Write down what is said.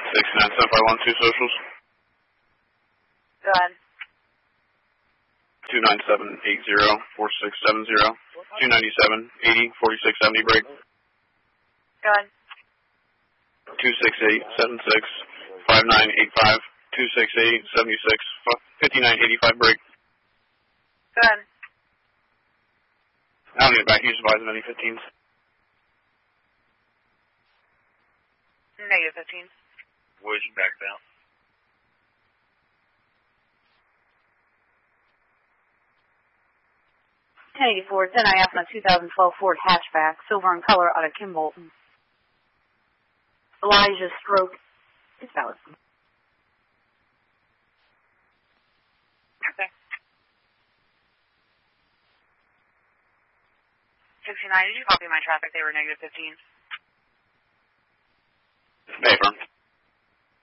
69751, 2 socials. Go ahead. 29780, 4670. 29780, 4670, break. Go ahead. 26876, 5985. 26876, 5985, break. Go ahead. I'll get back. Use advise of any 15s. Negative 15. Where's your back down? Hey, Ford. Then I asked my 2012 Ford hatchback, silver in color, out of Kimball. Elijah Stroke. It's valid. Okay. 69, did you copy my traffic? They were negative 15.